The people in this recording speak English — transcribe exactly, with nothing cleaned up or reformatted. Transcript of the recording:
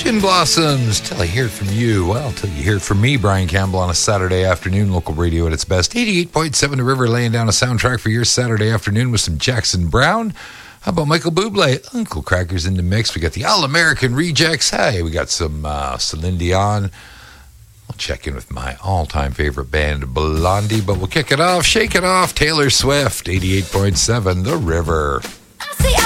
Gin Blossoms, till I hear from you. Well, till you hear from me, Brian Campbell, on a Saturday afternoon. Local radio at its best. eighty-eight point seven The River, laying down a soundtrack for your Saturday afternoon with some Jackson Browne. How about Michael Bublé? Uncle Cracker's in the mix. We got the All-American Rejects. Hey, we got some uh, Celine Dion. I'll check in with my all-time favorite band, Blondie, but we'll kick it off, shake it off. Taylor Swift, eighty-eight point seven The River. I see